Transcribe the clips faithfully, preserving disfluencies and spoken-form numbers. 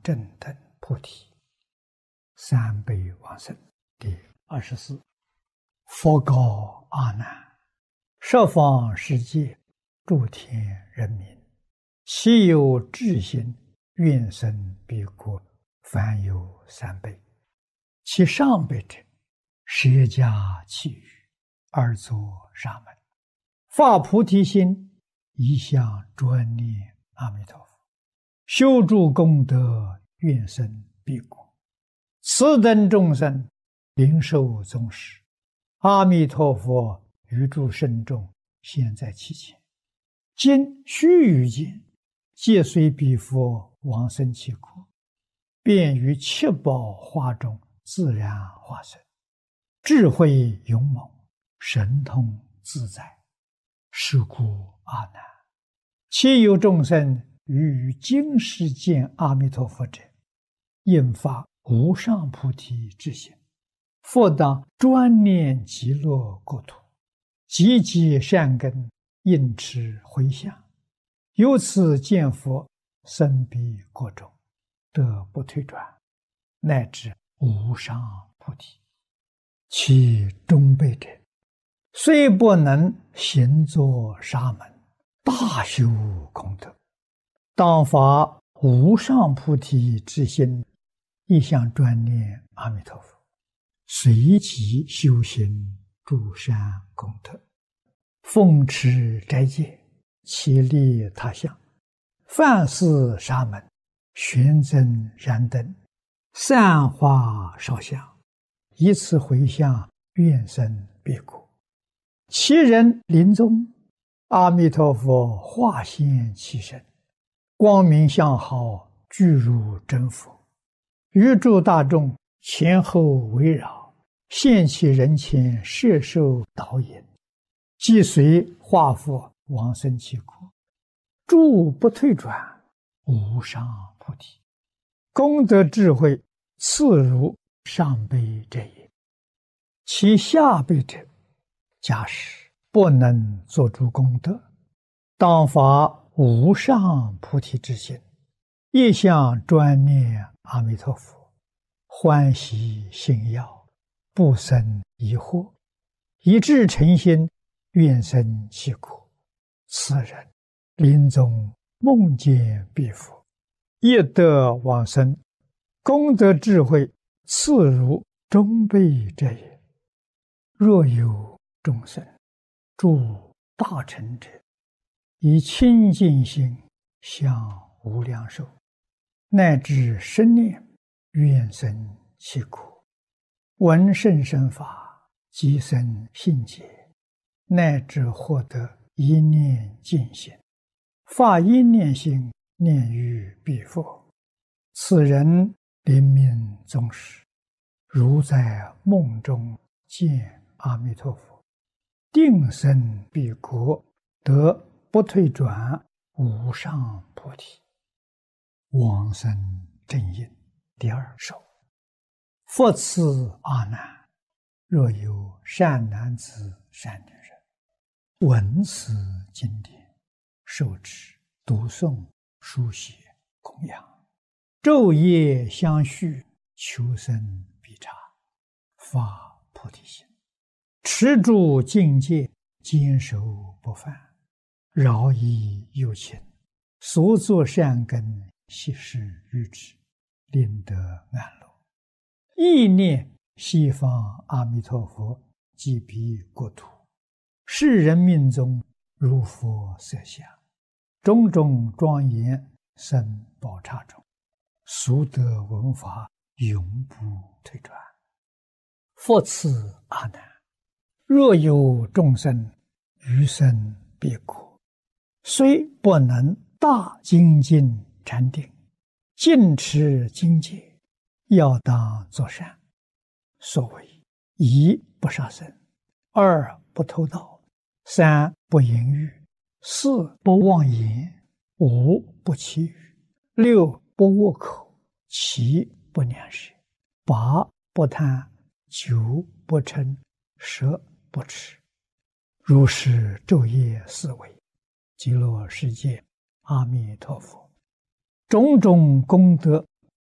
正等菩提。三辈往生。第二十四，佛告阿难：十方世界诸天人民，其有智心，愿生彼国，凡有三辈。其上辈者，舍家弃语，而作沙门，发菩提心，一向专念阿弥陀佛，修诸功德，愿生彼国。此等众生，灵受宗师，阿弥陀佛于诸圣众现在其前，今须臾间，皆随彼佛往生其国，便于七宝花中自然化身，智慧勇猛，神通自在。是故阿难，其有众生于于今世见阿弥陀佛者，应发无上菩提之心，复当专念极乐国土，积极善根，应持回向，由此见佛，生彼国中，得不退转，乃至无上菩提。其中辈者，虽不能行作沙门，大修功德，当发无上菩提之心，一向专念阿弥陀佛，随即修行诸善功德，奉持斋戒，其利他乡，饭施沙门，玄真燃灯，散花烧香，以此回向，愿生彼国。其人临终，阿弥陀佛化现其身，光明相好，具如真佛，于诸大众前后围绕，现其人前，摄受导引，即随化佛往生其国，诸不退转，无上菩提。功德智慧次如上辈者也。其下辈者，假使不能做诸功德，当发无上菩提之心，一向专念阿弥陀佛，欢喜信要，不生疑惑，一致诚心，愿生其国。此人临终梦见彼佛，亦得往生，功德智慧次如中辈者也。若有众生诸大成者，以清净心向无量寿，乃至生念，愿生其国，闻甚深法，即生信解，乃至获得一念净心，发一念心，念于彼佛。此人临命终时，如在梦中见阿弥陀佛，定生彼国，得不退转，无上菩提。往生正因第二首。复次阿难，若有善男子善女人，闻此经典，受持读诵书写供养，昼夜相续，求生必察，发菩提心，持住境界，坚守不犯，饶益有情，所作善根，悉施于之，令得安乐。意念西方阿弥陀佛即彼国土，世人命中如佛色相，种种庄严生宝刹中，俗得闻法，永不退转。复次阿难，若有众生于生彼国，虽不能大精进禅定，尽持精戒，要当作善。所谓一不杀生，二不偷盗，三不淫欲，四不妄言，五不绮语，六不恶口，七不两舌，八不贪，九不嗔，十不痴。如是昼夜思维，极乐世界阿弥陀佛种种功德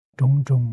种种